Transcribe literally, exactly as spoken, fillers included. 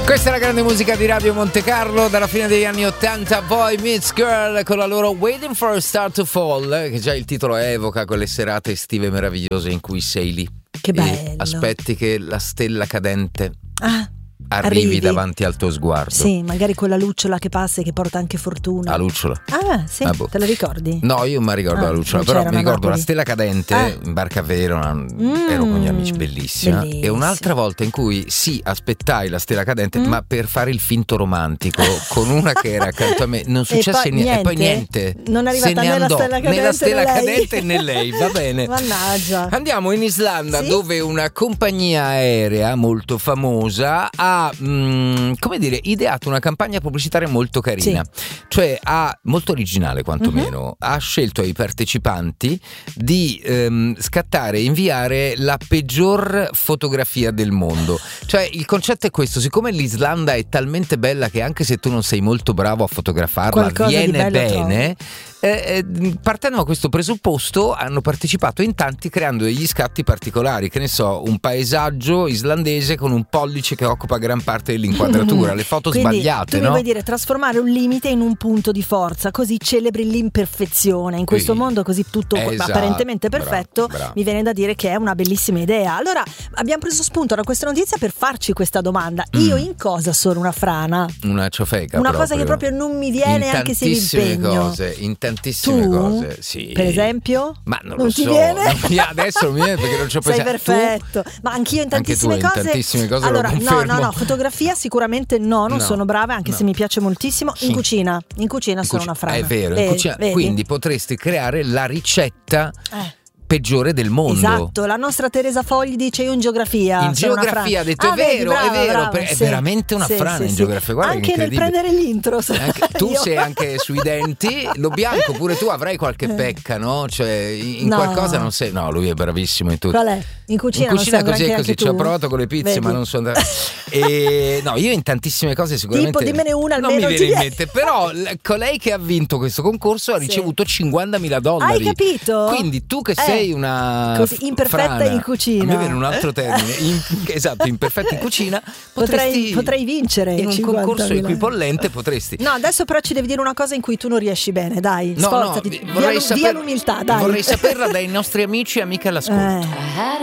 Questa è la grande musica di Radio Monte Carlo dalla fine degli anni ottanta, Boy Meets Girl con la loro Waiting for a Star to Fall, che già il titolo evoca quelle serate estive meravigliose in cui sei lì. Che bello. E aspetti che la stella cadente ah, arrivi, arrivi davanti al tuo sguardo. Sì, magari quella lucciola che passa e che porta anche fortuna. La lucciola. Ah, sì, ah, boh. te la ricordi? No, io mi ricordo ah, la lucciola, però mi ricordo la stella cadente ah. in barca Verona, mm, ero con gli amici, bellissima. bellissima. E un'altra volta in cui sì, aspettai la stella cadente, mm. ma per fare il finto romantico con una che era accanto a me, non successe e poi, niente, niente. E poi niente. Non è arrivata né né la andò, stella cadente né la stella né lei. cadente né lei, va bene. Mannaggia. Andiamo in Islanda, sì? dove una compagnia aerea molto famosa ha mh, come dire, ideato una campagna pubblicitaria molto carina, sì. Cioè ha molto originale quantomeno, uh-huh. ha scelto ai partecipanti di ehm, scattare e inviare la peggior fotografia del mondo. Cioè il concetto è questo: siccome l'Islanda è talmente bella che anche se tu non sei molto bravo a fotografarla qualcosa viene bene, eh, eh, partendo da questo presupposto hanno partecipato in tanti creando degli scatti particolari, che ne so, un paesaggio islandese con un pollice che occupa gran parte dell'inquadratura, le foto quindi, sbagliate, tu no? mi vuoi dire trasformare un limite in un punto di forza, così celebri l'imperfezione in questo sì. mondo così tutto esatto, apparentemente perfetto. bravo, bravo. Mi viene da dire che è una bellissima idea. Allora abbiamo preso spunto da questa notizia per farci questa domanda: mm. io in cosa sono una frana? Una ciofeca, una proprio. cosa che proprio non mi viene in anche se mi impegno. Cose, in tantissime tu, cose, sì. Per esempio? Ma non, non lo ti so, viene? non mi, adesso non mi viene perché non ci ho pensato. Sei perfetto. Tu? Ma anch'io in tantissime anche tu, cose. In tantissime cose allora, lo no, no, no, fotografia sicuramente no, non no, sono brava, anche no. se mi piace moltissimo. In sì. cucina, in cucina in sono cuc- una frana. È vero, Vedi, in cucina, vedi? Quindi potresti creare la ricetta eh. peggiore del mondo. Esatto, la nostra Teresa Fogli dice io in geografia. In geografia ha detto ah, è vero, vedi, brava, è vero, brava, è sì, veramente una sì, frana sì, in sì. geografia. Guarda anche che nel prendere l'intro. Anche, tu io. sei anche sui denti, lo bianco pure tu avrai qualche pecca, no? Cioè in no. qualcosa non sei. No, lui è bravissimo in tutto. Qual è? In cucina, in cucina non così è così, ci ho provato con le pizze, vedi? ma non sono andato. E no, io in tantissime cose sicuramente. Tipo, dimmene una almeno. Non mi viene in mente, però colei che ha vinto questo concorso ha ricevuto sì. cinquantamila dollari. Hai capito? Quindi tu che eh, sei una così imperfetta frana, in cucina. A me viene un altro termine. In, esatto, imperfetta in cucina. Potrei, potrei vincere in un concorso equipollente, potresti. No, adesso però ci devi dire una cosa in cui tu non riesci bene, dai. No, sforzati. no, vorrei via, saper, via l'umiltà, dai. Vorrei saperla dai nostri amici e amiche all'ascolto. Eh.